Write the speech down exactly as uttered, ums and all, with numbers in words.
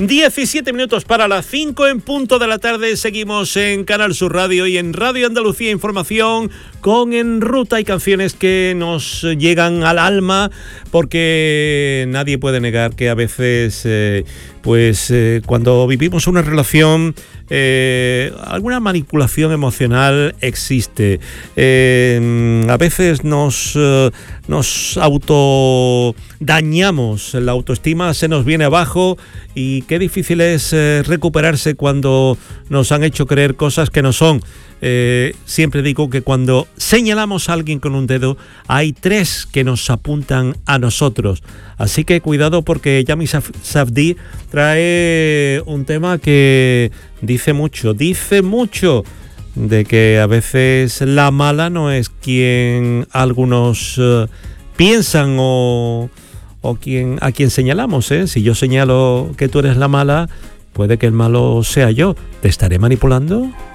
diecisiete minutos para las cinco en punto de la tarde. Seguimos en Canal Sur Radio y en Radio Andalucía Información con En Ruta. Hay canciones que nos llegan al alma porque nadie puede negar que a veces eh, pues eh, cuando vivimos una relación eh, alguna manipulación emocional existe. Eh, a veces nos, eh, nos autodañamos, la autoestima se nos viene abajo y qué difícil es eh, recuperarse cuando nos han hecho creer cosas que no son. Eh, siempre digo que cuando señalamos a alguien con un dedo, hay tres que nos apuntan a nosotros. Así que cuidado porque Yami Safdie trae un tema que dice mucho, dice mucho de que a veces la mala no es quien algunos uh, piensan o, o quien, a quien señalamos, ¿eh? Si yo señalo que tú eres la mala, puede que el malo sea yo. ¿Te estaré manipulando?